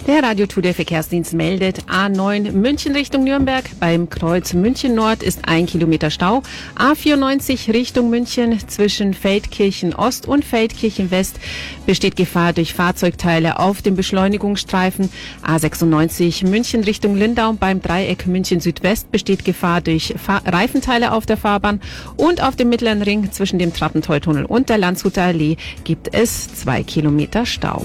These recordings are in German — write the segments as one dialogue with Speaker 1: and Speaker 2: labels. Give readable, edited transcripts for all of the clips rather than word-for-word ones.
Speaker 1: Der Radio Today Verkehrsdienst meldet A9 München Richtung Nürnberg. Beim Kreuz München Nord ist 1 Kilometer Stau. A94 Richtung München zwischen Feldkirchen Ost und Feldkirchen West besteht Gefahr durch Fahrzeugteile auf dem Beschleunigungsstreifen. A96 München Richtung Lindau beim Dreieck München Südwest besteht Gefahr durch Reifenteile auf der Fahrbahn. Und auf dem Mittleren Ring zwischen dem Trappenteutunnel und der Landshuter Allee gibt es 2 Kilometer Stau.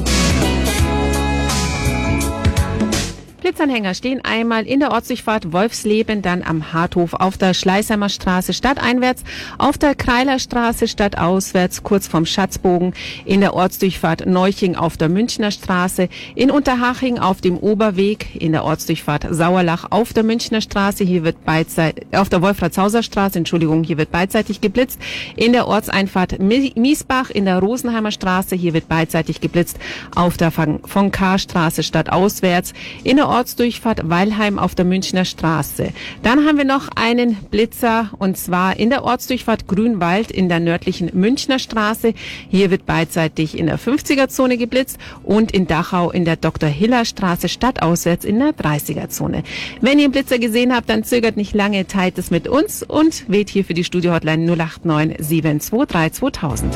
Speaker 1: Blitzanhänger stehen einmal in der Ortsdurchfahrt Wolfsleben, dann am Harthof auf der Schleißheimer Straße stadteinwärts, auf der Kreiler Straße stadtauswärts, kurz vorm Schatzbogen, in der Ortsdurchfahrt Neuching auf der Münchner Straße, in Unterhaching auf dem Oberweg, in der Ortsdurchfahrt Sauerlach auf der Münchner Straße, hier wird auf der Wolfratshauser Straße, hier wird beidseitig geblitzt, in der Ortseinfahrt Miesbach, in der Rosenheimer Straße, hier wird beidseitig geblitzt, auf der von K Straße stadtauswärts, in der Ortsdurchfahrt Weilheim auf der Münchner Straße. Dann haben wir noch einen Blitzer und zwar in der Ortsdurchfahrt Grünwald in der nördlichen Münchner Straße. Hier wird beidseitig in der 50er-Zone geblitzt und in Dachau in der Dr.-Hiller-Straße stadtauswärts in der 30er-Zone. Wenn ihr einen Blitzer gesehen habt, dann zögert nicht lange, teilt es mit uns und wählt hier für die Studio-Hotline 089 723 2000.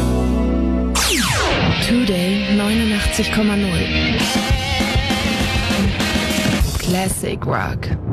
Speaker 2: Today 89,0 Classic Rock.